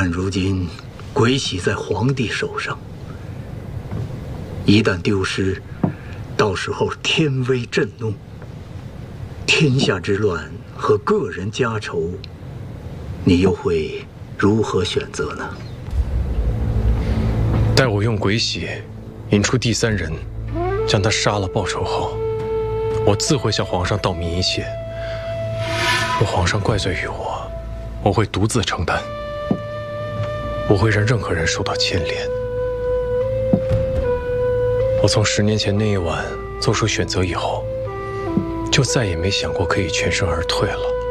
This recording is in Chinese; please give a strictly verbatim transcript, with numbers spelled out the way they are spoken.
但如今鬼玺在皇帝手上，一旦丢失，到时候天威震怒，天下之乱和个人家仇，你又会如何选择呢？ 待我用鬼玺引出第三人，将他杀了报仇后，我自会向皇上道明一切。若皇上怪罪于我，我会独自承担，不会让任何人受到牵连。我从十年前那一晚做出选择以后，就再也没想过可以全身而退了。